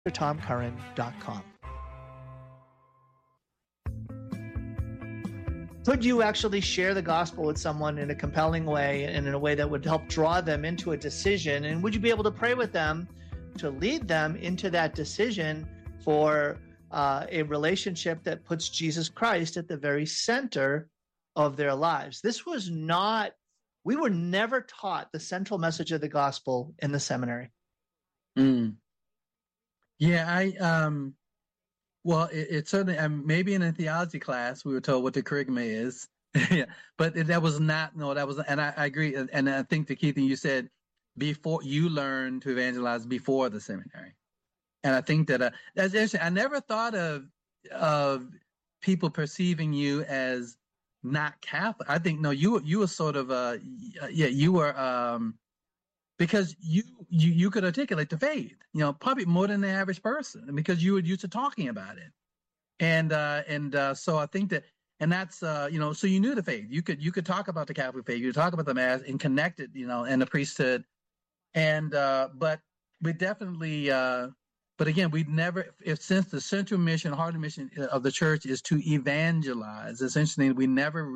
drtomcurran.com. Could you actually share the gospel with someone in a compelling way and in a way that would help draw them into a decision? And would you be able to pray with them to lead them into that decision for a relationship that puts Jesus Christ at the very center of their lives? This was not, we were never taught the central message of the gospel in the seminary. Yeah, well, it certainly, maybe in a theology class, we were told what the curriculum is. Yeah, but that was not, no, that was, and I agree. And I think the key thing you said, before you learn to evangelize before the seminary. And I think that that's interesting. I never thought of people perceiving you as not Catholic. I think, no, you were sort of, you were, because you could articulate the faith, probably more than the average person, because you were used to talking about it, and so I think that, and that's so you knew the faith. You could talk about the Catholic faith, you could talk about the Mass, and connect it, and the priesthood, and but we definitely, but again, we never, since the central mission, heart of mission of the church is to evangelize. Essentially, we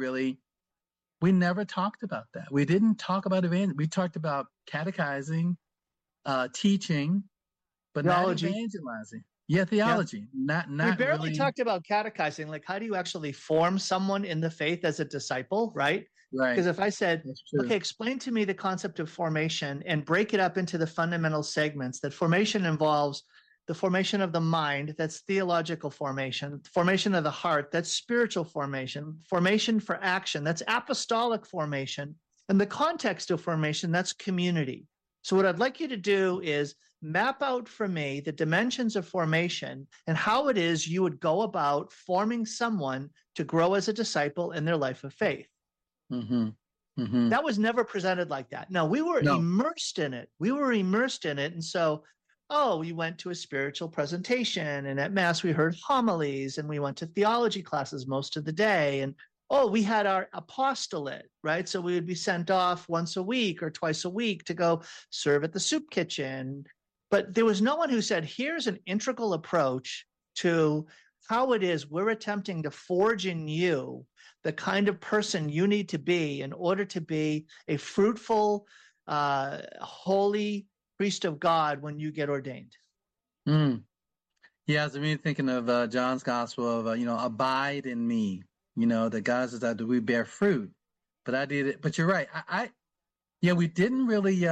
never talked about that. We didn't talk about evangelism. We talked about catechizing, teaching, but theology. Not evangelizing. Yeah, theology. Yeah. Not we barely really talked about catechizing. Like, how do you actually form someone in the faith as a disciple, right? Right. Because if I said, okay, explain to me the concept of formation and break it up into the fundamental segments, that formation involves the formation of the mind, that's theological formation, formation of the heart, that's spiritual formation, formation for action, that's apostolic formation, and the context of formation, that's community. So what I'd like you to do is map out for me the dimensions of formation and how it is you would go about forming someone to grow as a disciple in their life of faith. Mm-hmm. Mm-hmm. That was never presented like that. No, we were immersed in it. And so, we went to a spiritual presentation, and at Mass we heard homilies, and we went to theology classes most of the day. And we had our apostolate, right? So we would be sent off once a week or twice a week to go serve at the soup kitchen. But there was no one who said, here's an integral approach to how it is we're attempting to forge in you the kind of person you need to be in order to be a fruitful, holy priest of God when you get ordained. Yeah, I was really thinking of John's gospel of, abide in me, that God says that we bear fruit. But I did it. But you're right. We didn't really.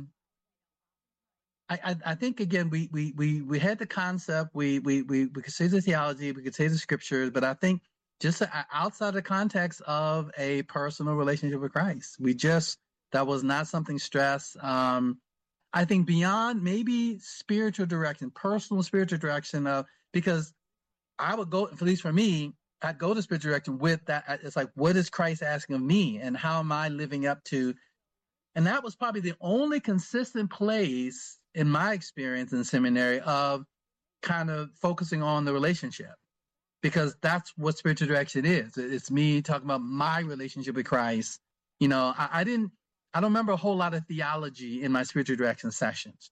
I think again we had the concept. We could say the theology, we could say the scriptures, but I think just outside the context of a personal relationship with Christ, that was not something stressed. I think beyond maybe spiritual direction, personal spiritual direction, because I would go, at least for me, I'd go to spiritual direction with that. It's like, what is Christ asking of me, and how am I living up to? And that was probably the only consistent place in my experience in seminary of kind of focusing on the relationship, because that's what spiritual direction is. It's me talking about my relationship with Christ. I don't remember a whole lot of theology in my spiritual direction sessions,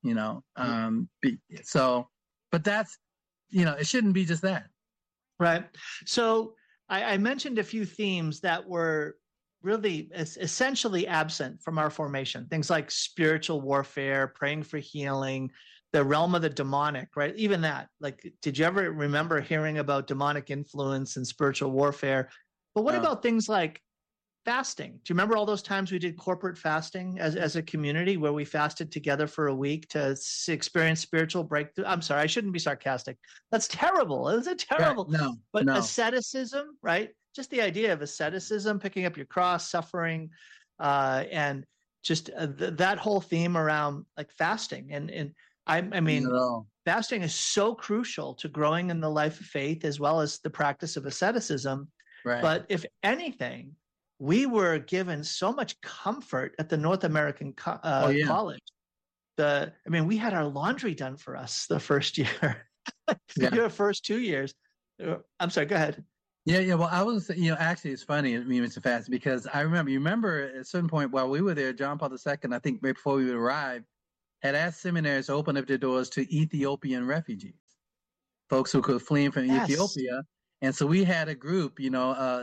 but that's, it shouldn't be just that. Right. So I mentioned a few themes that were really essentially absent from our formation. Things like spiritual warfare, praying for healing, the realm of the demonic, right? Even that, like, did you ever remember hearing about demonic influence and spiritual warfare? But what about things like fasting? Do you remember all those times we did corporate fasting as a community, where we fasted together for a week to experience spiritual breakthrough? I'm sorry, I shouldn't be sarcastic. That's terrible. It's a terrible. Right. No. Asceticism, right? Just the idea of asceticism, picking up your cross, suffering, and just that whole theme around like fasting. And I mean, fasting is so crucial to growing in the life of faith as well as the practice of asceticism. Right. But if anything, we were given so much comfort at the North American College. We had our laundry done for us the first year. Your first 2 years. I'm sorry, go ahead. Yeah. Well, I was, actually, it's funny. Mr. Fast, because you remember at a certain point while we were there, John Paul II, I think right before we would arrive, had asked seminaries to open up their doors to Ethiopian refugees, folks who could flee from Ethiopia. And so we had a group, and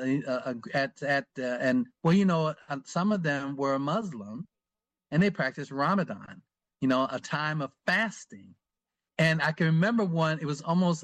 some of them were Muslim, and they practiced Ramadan, a time of fasting. And I can remember one. It was almost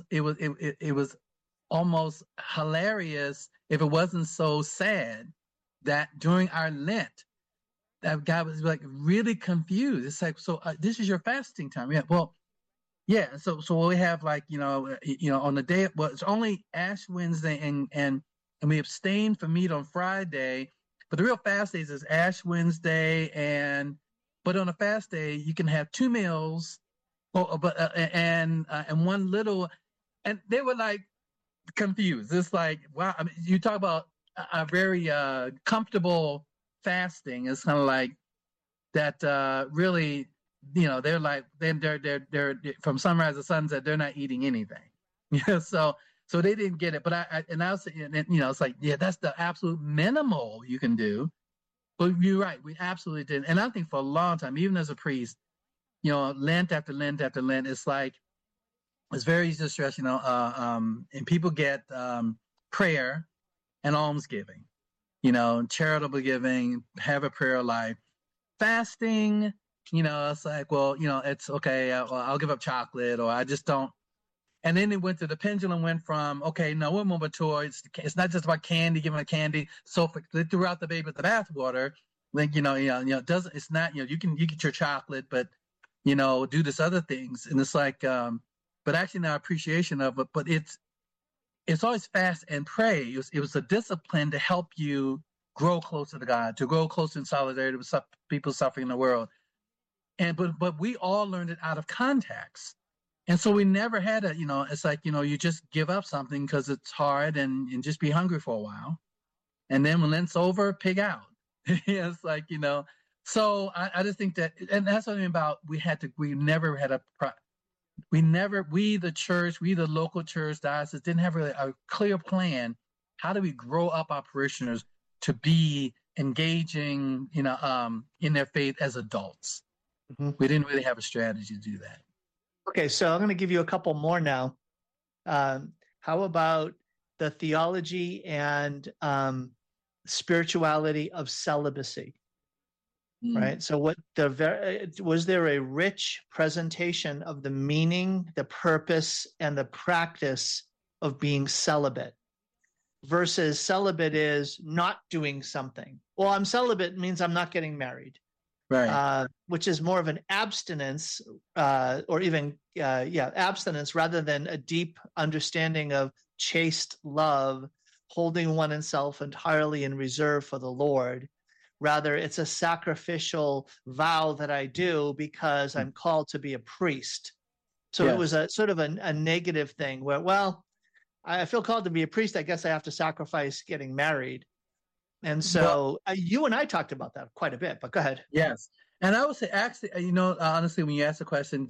hilarious if it wasn't so sad that during our Lent, that guy was like really confused. It's like, so this is your fasting time? Yeah. Well, yeah. So we have like, on the day, well, it's only Ash Wednesday and we abstain from meat on Friday, but the real fast days is Ash Wednesday but on a fast day, you can have 2 meals, and one little, and they were like confused. It's like, wow. I mean, you talk about a very comfortable fasting. It's kind of like that. Really, they're like they're from sunrise to sunset. They're not eating anything. So they didn't get it. But I was saying, it's like, yeah, that's the absolute minimal you can do. But you're right. We absolutely did. And I think for a long time, even as a priest, Lent after Lent after Lent, it's like, it's very easy to stress, and people get prayer and almsgiving, charitable giving, have a prayer life. Fasting, it's like, well, it's okay. I'll give up chocolate, or I just don't. And then the pendulum went from, okay, no, we're more mature. It's not just about candy, giving a candy. So throughout the baby with the bathwater, like, it's not, you get your chocolate, but, do this other things. And it's like, but actually now appreciation of it, but it's always fast and pray. It was a discipline to help you grow closer to God, to grow closer in solidarity with people suffering in the world. But we all learned it out of context. And so we never had it's like, you just give up something because it's hard and just be hungry for a while. And then when Lent's over, pig out. It's like, so I just think that, and that's what I mean about, the church, the local church, diocese, didn't have really a clear plan. How do we grow up our parishioners to be engaging, in their faith as adults? Mm-hmm. We didn't really have a strategy to do that. Okay, so I'm going to give you a couple more now. How about the theology and spirituality of celibacy? Right. So was there a rich presentation of the meaning, the purpose, and the practice of being celibate versus celibate is not doing something? Well, I'm celibate means I'm not getting married. Right. Which is more of an abstinence or even abstinence rather than a deep understanding of chaste love, holding oneself entirely in reserve for the Lord. Rather, it's a sacrificial vow that I do because I'm called to be a priest. So It was a sort of a negative thing where, well, I feel called to be a priest. I guess I have to sacrifice getting married. And so you and I talked about that quite a bit, but go ahead. Yes. And I would say, actually, honestly, when you asked the question,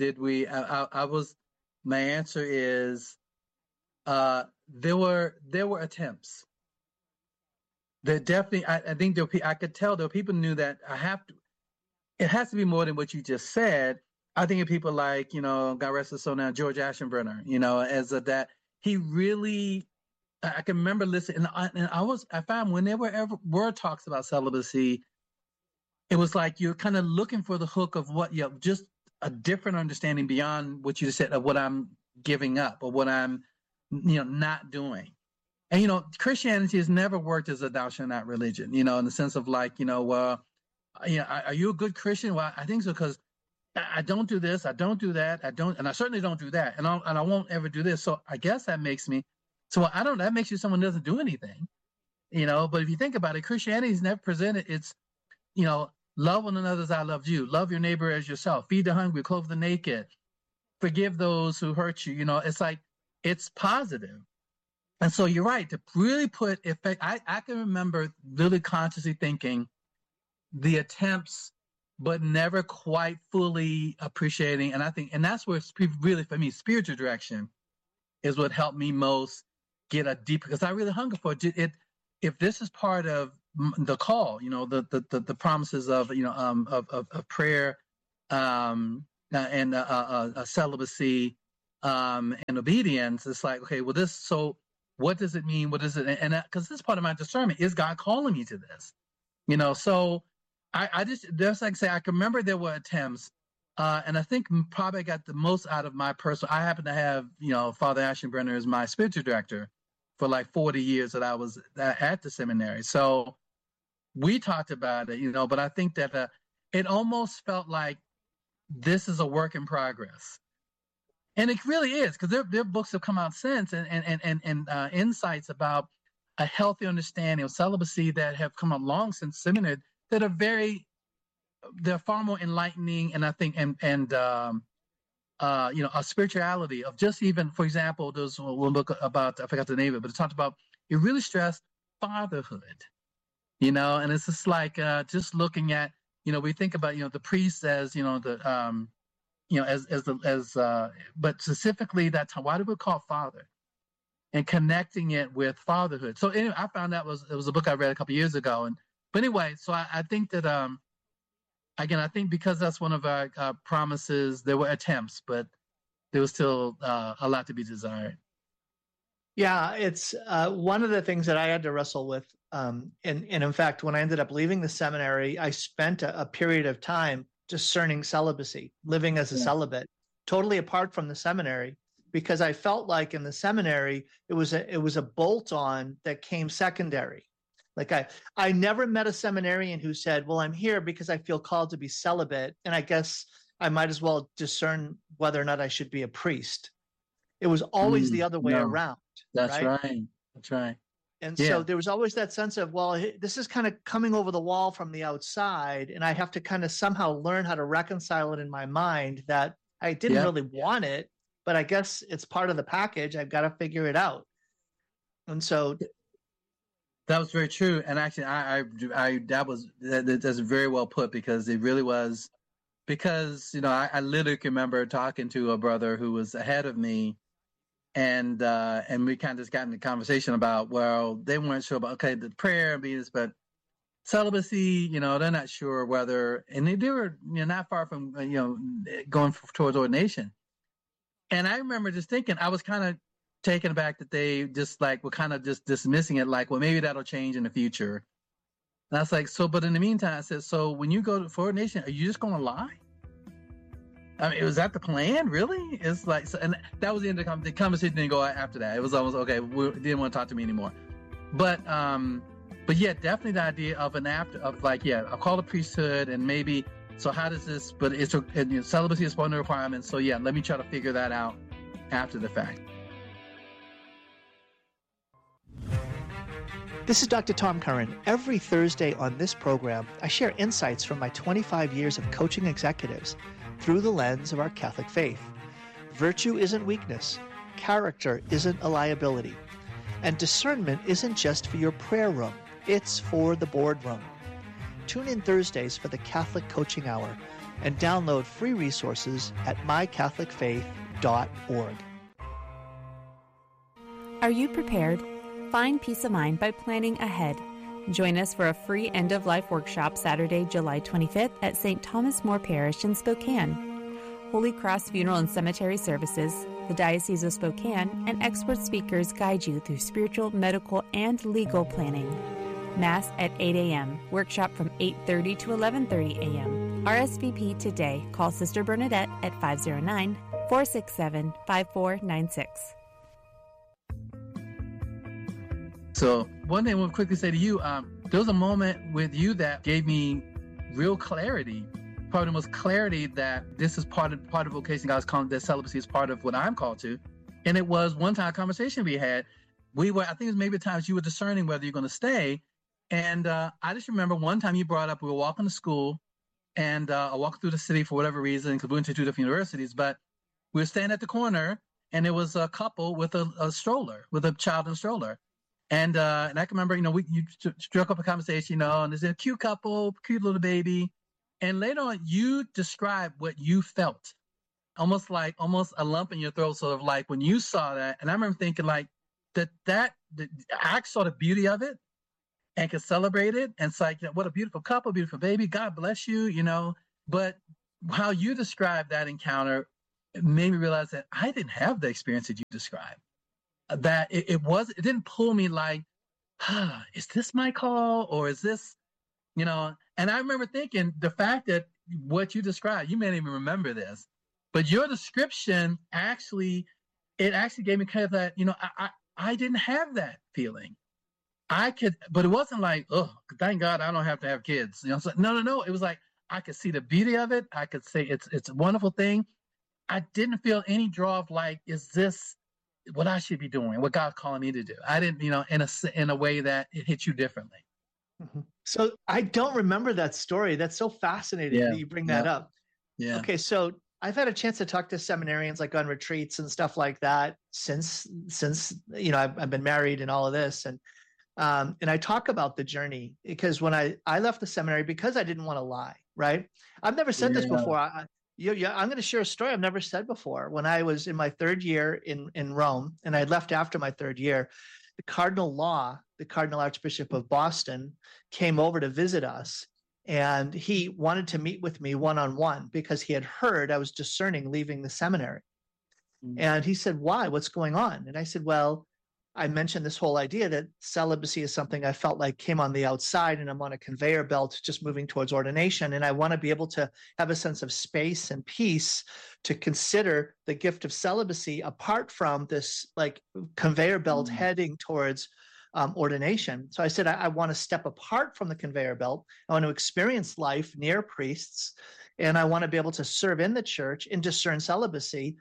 my answer is, there were attempts. There definitely, I think I could tell there were people who knew that it has to be more than what you just said. I think of people like, God rest his soul now, George Aschenbrenner, as that he really, I can remember listening, and I found when there were talks about celibacy, it was like you're kind of looking for the hook of what, just a different understanding beyond what you just said of what I'm giving up or what I'm, not doing. And, Christianity has never worked as a thou shalt not religion, in the sense of like, are you a good Christian? Well, I think so, because I don't do this, I don't do that, and I certainly don't do that, and I won't ever do this. So I guess that makes me. So that makes you someone who doesn't do anything, but if you think about it, Christianity has never presented its, love one another as I loved you, love your neighbor as yourself, feed the hungry, clothe the naked, forgive those who hurt you. It's like, it's positive. And so you're right, to really put effect, I can remember really consciously thinking the attempts, but never quite fully appreciating. And I think, and that's where really, for me, spiritual direction is what helped me most get a deeper, because I really hunger for it. If this is part of the call, the promises of, of prayer, celibacy and obedience. It's like, okay, well, so what does it mean? What is it? And because this part of my discernment is God calling me to this, so I just, there's like I say, I can remember there were attempts, and I think probably I got the most out of my personal. I happen to have, Father Ashton Brenner as my spiritual director for like 40 years that I was at the seminary. So we talked about it, but I think that it almost felt like this is a work in progress. And it really is, because their books have come out since and insights about a healthy understanding of celibacy that have come along since seminary that are they're far more enlightening, and I think a spirituality of just even, for example, there's one book about, I forgot the name of it, but it talked about, it really stressed fatherhood, and it's just like just looking at, we think about, the priest as, but specifically that's why do we call father, and connecting it with fatherhood. So anyway, I found it was a book I read a couple years ago, but anyway, so I think that again, I think because that's one of our promises, there were attempts, but there was still a lot to be desired. Yeah, it's one of the things that I had to wrestle with. And in fact, when I ended up leaving the seminary, I spent a period of time discerning celibacy, living as a celibate, totally apart from the seminary, because I felt like in the seminary, it was a bolt-on that came secondary. Like I never met a seminarian who said, well, I'm here because I feel called to be celibate, and I guess I might as well discern whether or not I should be a priest. It was always the other way around. That's right. That's right. And so there was always that sense of, well, this is kind of coming over the wall from the outside, and I have to kind of somehow learn how to reconcile it in my mind that I didn't really want it, but I guess it's part of the package. I've got to figure it out. And so that was very true. And actually, that's very well put, because it really was, because, I literally can remember talking to a brother who was ahead of me, and we kind of just got into conversation about, well, they weren't sure about, okay, the prayer, but celibacy, they're not sure whether, and they were, not far from, going towards ordination. And I remember just thinking, I was kind of taken aback that they just were kind of just dismissing it, like, well, maybe that'll change in the future. And I was like, so, but in the meantime, I said, so when you go for ordination, are you just going to lie? I mean, was that the plan, really? It's like, so, and that was the end of the conversation. Didn't go after that. It was almost, okay, didn't want to talk to me anymore. But yeah, definitely the idea of I'll call the priesthood, and maybe, so how does this, but celibacy is one of the requirements. So yeah, let me try to figure that out after the fact. This is Dr. Tom Curran. Every Thursday on this program, I share insights from my 25 years of coaching executives through the lens of our Catholic faith. Virtue isn't weakness. Character isn't a liability. And discernment isn't just for your prayer room. It's for the boardroom. Tune in Thursdays for the Catholic Coaching Hour and download free resources at mycatholicfaith.org. Are you prepared? Find peace of mind by planning ahead. Join us for a free end-of-life workshop Saturday, July 25th at St. Thomas More Parish in Spokane. Holy Cross Funeral and Cemetery Services, the Diocese of Spokane, and expert speakers guide you through spiritual, medical, and legal planning. Mass at 8 a.m., workshop from 8:30 to 11:30 a.m. RSVP today. Call Sister Bernadette at 509-467-5496. So one thing I want to quickly say to you, there was a moment with you that gave me real clarity, probably the most clarity that this is part of vocation. God's calling, that celibacy is part of what I'm called to. And it was one time a conversation we had. I think it was maybe times you were discerning whether you're going to stay. And I just remember one time you brought up, we were walking to school, and I walked through the city for whatever reason, because we went to two different universities, but we were standing at the corner, and there was a couple with a stroller, with a child in a stroller. And I can remember, you struck up a conversation, and there's a cute couple, cute little baby. And later on, you described what you felt, almost a lump in your throat, sort of like when you saw that. And I remember thinking I saw the beauty of it and could celebrate it. And it's like, what a beautiful couple, beautiful baby. God bless you, But how you described that encounter made me realize that I didn't have the experience that you described. That it didn't pull me like, is this my call or is this, you know? And I remember thinking the fact that what you described, you may not even remember this, but your description actually gave me kind of that, you know, I didn't have that feeling. I could, but it wasn't like, oh, thank God I don't have to have kids. You know, so, no. It was like, I could see the beauty of it. I could say it's a wonderful thing. I didn't feel any draw of like, is this what I should be doing? What God's calling me to do? I didn't, you know, in a way that it hit you differently. Mm-hmm. So I don't remember that story. That's so fascinating that you bring that up. Yeah. Okay, so I've had a chance to talk to seminarians like on retreats and stuff like that since you know I've been married and all of this, and I talk about the journey because when I left the seminary because I didn't want to lie. Right? I've never said this before. I'm going to share a story I've never said before. When I was in my third year in Rome, and I had left after my third year, the Cardinal Law, the Cardinal Archbishop of Boston, came over to visit us. And he wanted to meet with me one-on-one because he had heard I was discerning leaving the seminary. Mm-hmm. And he said, why? What's going on? And I said, well, I mentioned this whole idea that celibacy is something I felt like came on the outside and I'm on a conveyor belt just moving towards ordination. And I want to be able to have a sense of space and peace to consider the gift of celibacy apart from this like conveyor belt heading towards ordination. So I said, I want to step apart from the conveyor belt. I want to experience life near priests, and I want to be able to serve in the church and discern celibacy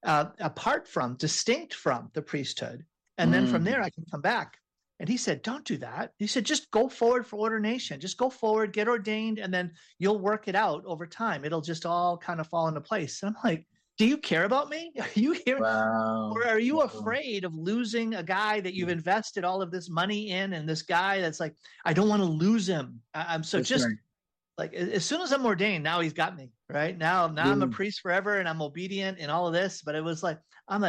distinct from the priesthood. And then from there, I can come back. And he said, don't do that. He said, just go forward for ordination. Just go forward, get ordained, and then you'll work it out over time. It'll just all kind of fall into place. And I'm like, do you care about me? Are you here? Wow. Or are you afraid of losing a guy that you've invested all of this money in, and this guy that's like, I don't want to lose him. I'm so just like, as soon as I'm ordained, now he's got me, right? Now I'm a priest forever and I'm obedient and all of this. But it was like,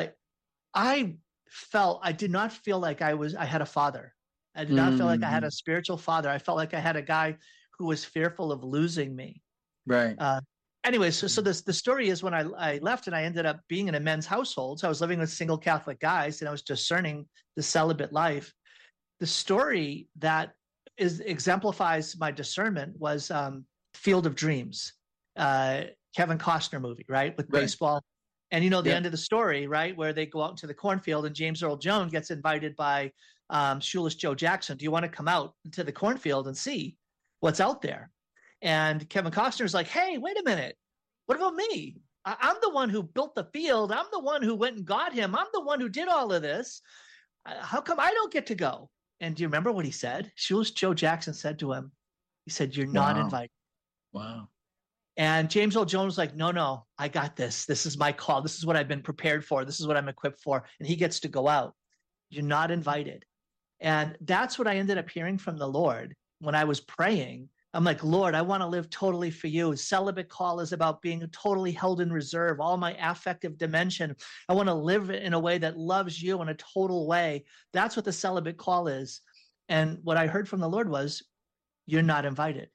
I did not feel like I had a father. I did not feel like I had a spiritual father. I felt like I had a guy who was fearful of losing me. Right. Anyway, so the story is when I left and I ended up being in a men's household. So I was living with single Catholic guys and I was discerning the celibate life. The story that exemplifies my discernment was Field of Dreams, Kevin Costner movie, right? With baseball. And you know the end of the story, right? Where they go out into the cornfield and James Earl Jones gets invited by Shoeless Joe Jackson. Do you want to come out to the cornfield and see what's out there? And Kevin Costner's like, hey, wait a minute. What about me? I'm the one who built the field. I'm the one who went and got him. I'm the one who did all of this. How come I don't get to go? And do you remember what he said? Shoeless Joe Jackson said to him, he said, you're not invited. Wow. And James Earl Jones was like, no, I got this. This is my call. This is what I've been prepared for. This is what I'm equipped for. And he gets to go out. You're not invited. And that's what I ended up hearing from the Lord when I was praying. I'm like, Lord, I want to live totally for you. Celibate call is about being totally held in reserve, all my affective dimension. I want to live in a way that loves you in a total way. That's what the celibate call is. And what I heard from the Lord was, you're not invited.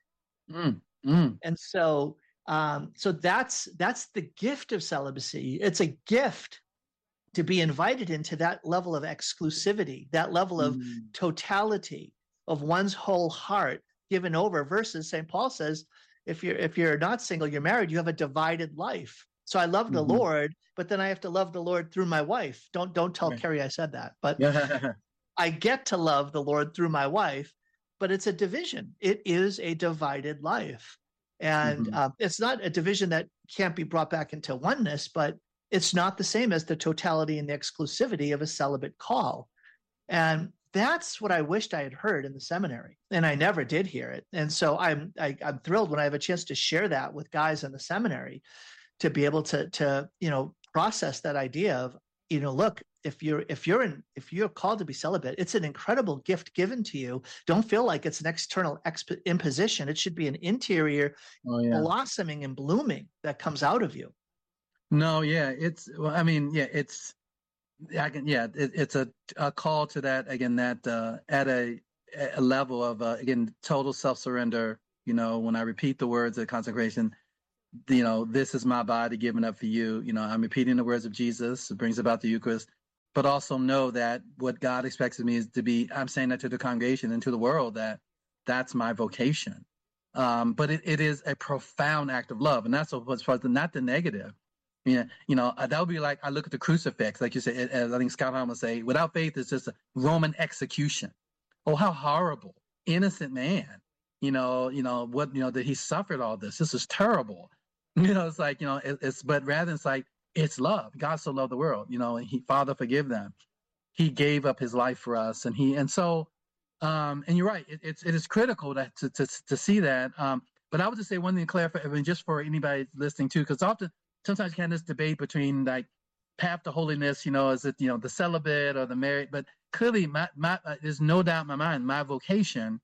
And so that's the gift of celibacy. It's a gift to be invited into that level of exclusivity, that level of totality of one's whole heart given over, versus St. Paul says, if you're not single, you're married, you have a divided life. So I love the Lord, but then I have to love the Lord through my wife. Don't tell Carrie I said that, but I get to love the Lord through my wife, but it's a division. It is a divided life. And it's not a division that can't be brought back into oneness, but it's not the same as the totality and the exclusivity of a celibate call. And that's what I wished I had heard in the seminary, and I never did hear it. And so I'm thrilled when I have a chance to share that with guys in the seminary, to be able to process that idea of, look, if you're called to be celibate, it's an incredible gift given to you. Don't feel like it's an external imposition. It should be an interior blossoming and blooming that comes out of you. No, yeah, it's a call to that again, that at a level of again total self-surrender. When I repeat the words of consecration, this is my body given up for you. I'm repeating the words of Jesus. It brings about the Eucharist, but also know that what God expects of me is to be, I'm saying that to the congregation and to the world, that's my vocation. But it is a profound act of love. And that's what's not the negative. That would be like, I look at the crucifix, like you said, as I think Scott Hahn would say, without faith, it's just a Roman execution. Oh, how horrible. Innocent man. That he suffered all this. This is terrible. It's like, but rather it's like, it's love. God so loved the world, Father, forgive them. He gave up his life for us. And you're right. It is critical to see that. But I would just say one thing to clarify, just for anybody listening too, because sometimes you have this debate between like path to holiness, is it, the celibate or the married, but clearly there's no doubt in my mind, my vocation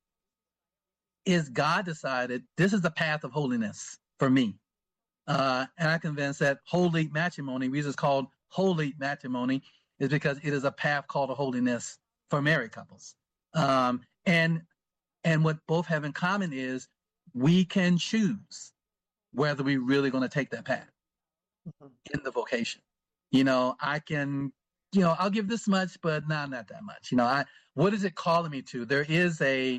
is God decided this is the path of holiness for me. And I'm convinced that holy matrimony, reason it's called holy matrimony, is because it is a path called to holiness for married couples. And what both have in common is we can choose whether we're really going to take that path in the vocation. I can, I'll give this much, but not that much. What is it calling me to? There is a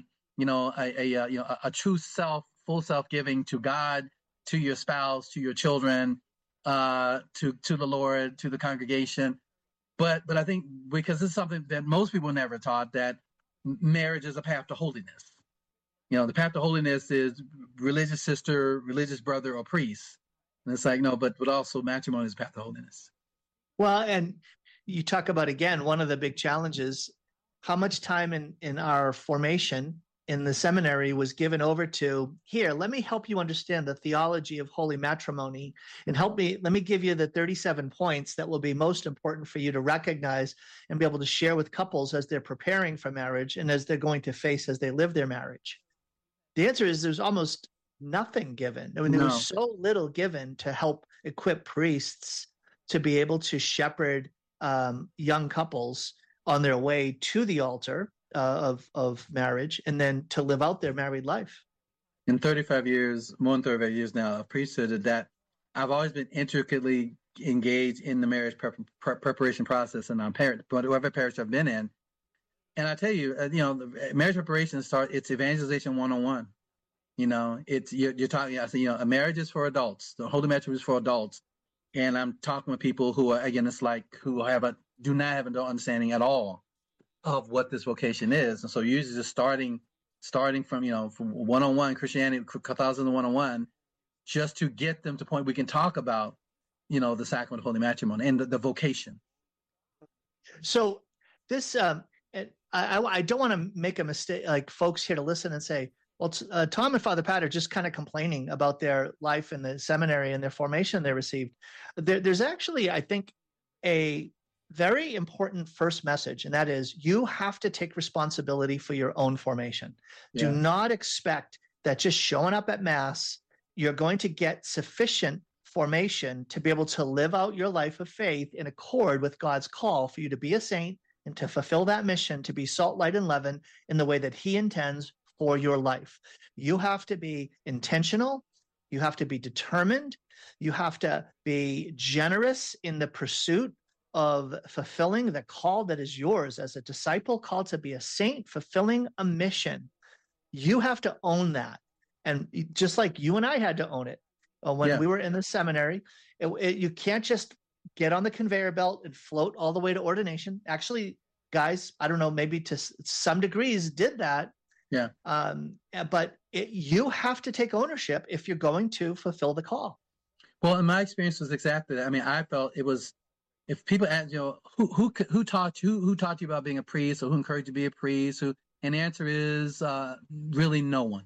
true full self-giving to God, to your spouse, to your children, to the Lord, to the congregation. But I think because this is something that most people never taught, that marriage is a path to holiness. The path to holiness is religious sister, religious brother, or priest. And it's like, no, but also matrimony is a path to holiness. Well, and you talk about, again, one of the big challenges, how much time in our formation in the seminary was given over to, here, let me help you understand the theology of holy matrimony, and let me give you the 37 points that will be most important for you to recognize and be able to share with couples as they're preparing for marriage and as they're going to face as they live their marriage. The answer is there's almost nothing given. I mean, there was so little given to help equip priests to be able to shepherd young couples on their way to the altar of marriage, and then to live out their married life. In 35 years, more than 35 years now of priesthood, that I've always been intricately engaged in the marriage preparation process in whatever parish I've been in. And I tell you, the marriage preparation it's evangelization 101. You're talking. I say, a marriage is for adults. The holy matrimony is for adults. And I'm talking with people who are, again, it's like who do not have an understanding at all of what this vocation is. And so usually just starting from, from 101 Christianity, Catholicism 101, just to get them to the point we can talk about, the sacrament of holy matrimony and the vocation. So this, I don't want to make a mistake, like folks here to listen and say, well, Tom and Father Pat are just kind of complaining about their life in the seminary and their formation they received. There's actually, I think, a very important first message, and that is you have to take responsibility for your own formation. Yeah. Do not expect that just showing up at Mass, you're going to get sufficient formation to be able to live out your life of faith in accord with God's call for you to be a saint and to fulfill that mission, to be salt, light, and leaven in the way that he intends for your life. You have to be intentional. You have to be determined. You have to be generous in the pursuit of fulfilling the call that is yours as a disciple called to be a saint, fulfilling a mission. You have to own that. And just like you and I had to own it when we were in the seminary, you can't just get on the conveyor belt and float all the way to ordination. Actually, guys, I don't know, maybe to some degrees did that. Yeah. But you have to take ownership if you're going to fulfill the call. Well, in my experience was exactly that. I mean, I felt it was, if people ask, who taught you about being a priest, or who encouraged you to be a priest, and the answer is really no one.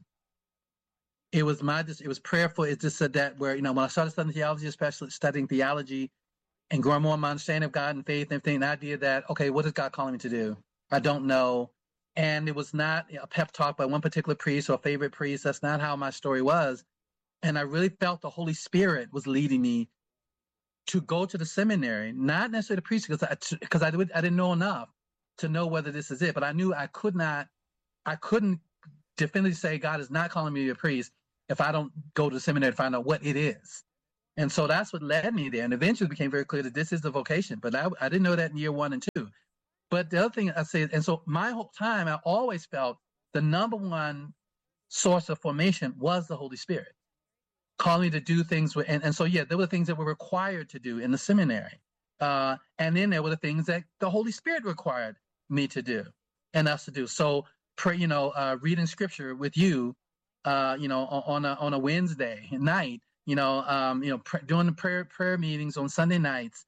It was prayerful. It just said that when I started studying theology, especially studying theology and growing more in my understanding of God and faith and everything, the idea that, okay, what is God calling me to do? I don't know. And it was not a pep talk by one particular priest or a favorite priest. That's not how my story was. And I really felt the Holy Spirit was leading me to go to the seminary, not necessarily the priest, because I didn't know enough to know whether this is it. But I knew I couldn't definitively say God is not calling me to be a priest if I don't go to the seminary to find out what it is. And so that's what led me there. And eventually it became very clear that this is the vocation. But I didn't know that in year 1 and 2. But the other thing I say, and so my whole time, I always felt the number one source of formation was the Holy Spirit, calling me to do things. And so, yeah, there were things that were required to do in the seminary. And then there were the things that the Holy Spirit required me to do and us to do. So, reading scripture with you, on a Wednesday night, doing the prayer meetings on Sunday nights,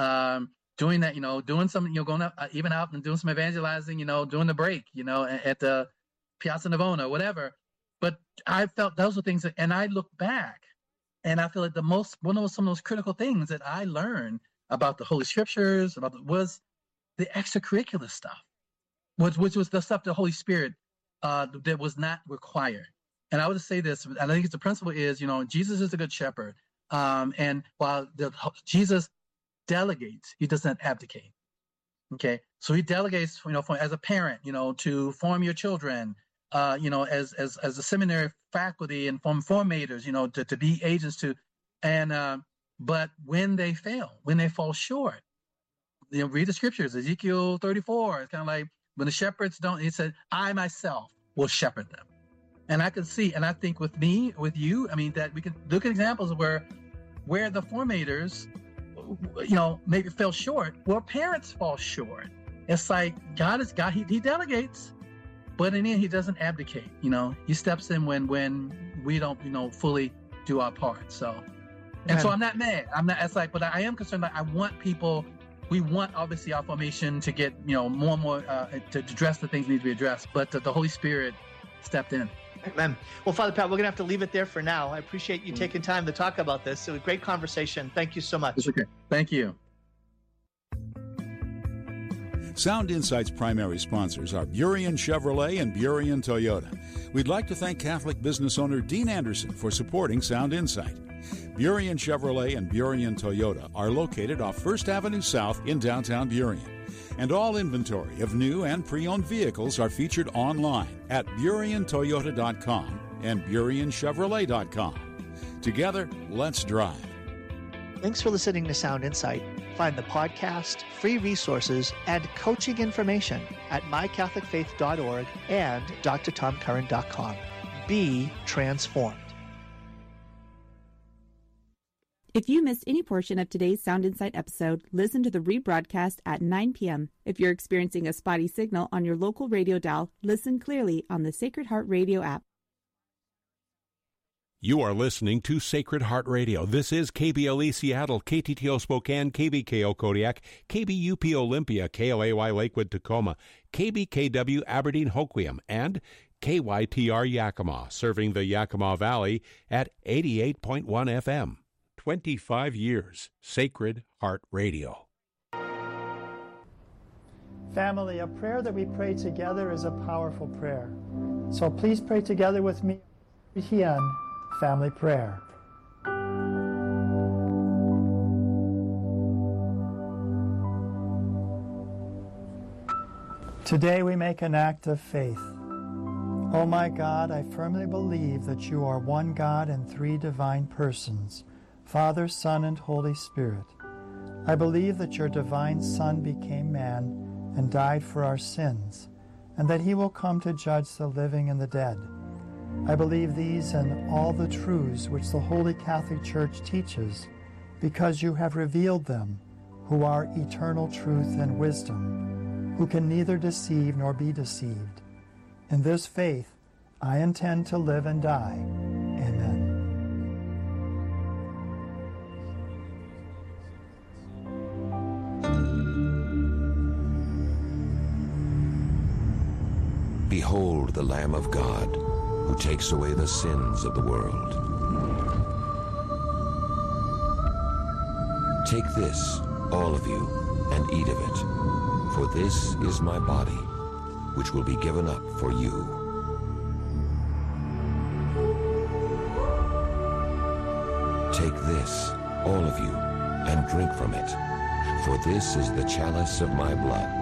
doing that, doing some, going up, even out and doing some evangelizing, doing the break, at the Piazza Navona, whatever. But I felt those were things and I look back and I feel like some of those critical things that I learned about the Holy Scriptures, was the extracurricular stuff, which was the stuff the Holy Spirit that was not required. And I would say this, and I think the principle is, Jesus is the good shepherd. And while Jesus delegates, he does not abdicate. Okay. So he delegates, as a parent, to form your children, as a seminary faculty and formators, to be agents to, and, but when they fall short, read the scriptures, Ezekiel 34, it's kind of like when the shepherds don't, he said, I myself will shepherd them. And I can see, and I think with you, that we can look at examples of where the formators, maybe fell short, where parents fall short. It's like God is God. He delegates, but in the end, he doesn't abdicate. He steps in when we don't, fully do our part. So, and so I'm not mad. But I am concerned that I want people. We want obviously our formation to get, more and more to address the things that need to be addressed. But the Holy Spirit stepped in. Amen. Well, Father Pat, we're going to have to leave it there for now. I appreciate you taking time to talk about this. It was a great conversation. Thank you so much. It's okay. Thank you. Sound Insight's primary sponsors are Burien Chevrolet and Burien Toyota. We'd like to thank Catholic business owner Dean Anderson for supporting Sound Insight. Burien Chevrolet and Burien Toyota are located off First Avenue South in downtown Burien. And all inventory of new and pre-owned vehicles are featured online at BurienToyota.com and BurienChevrolet.com. Together, let's drive. Thanks for listening to Sound Insight. Find the podcast, free resources, and coaching information at mycatholicfaith.org and drtomcurran.com. Be transformed. If you missed any portion of today's Sound Insight episode, listen to the rebroadcast at 9 p.m. If you're experiencing a spotty signal on your local radio dial, listen clearly on the Sacred Heart Radio app. You are listening to Sacred Heart Radio. This is KBLE Seattle, KTTO Spokane, KBKO Kodiak, KBUP Olympia, KLAY Lakewood Tacoma, KBKW Aberdeen Hoquiam, and KYTR Yakima, serving the Yakima Valley at 88.1 FM. 25 years, Sacred Heart Radio. Family, a prayer that we pray together is a powerful prayer. So please pray together with me. Hien, family prayer. Today we make an act of faith. Oh my God, I firmly believe that you are one God in three divine persons, Father, Son, and Holy Spirit. I believe that your divine Son became man and died for our sins, and that he will come to judge the living and the dead. I believe these and all the truths which the Holy Catholic Church teaches, because you have revealed them, who are eternal truth and wisdom, who can neither deceive nor be deceived. In this faith, I intend to live and die. Amen. Behold the Lamb of God, who takes away the sins of the world. Take this, all of you, and eat of it, for this is my body, which will be given up for you. Take this, all of you, and drink from it, for this is the chalice of my blood,